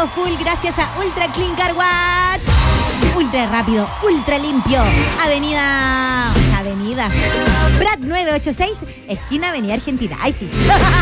todo full gracias a Ultra Clean Car Wash. Ultra rápido, ultra limpio. Avenida Prat 986, esquina Avenida Argentina. Ay, sí.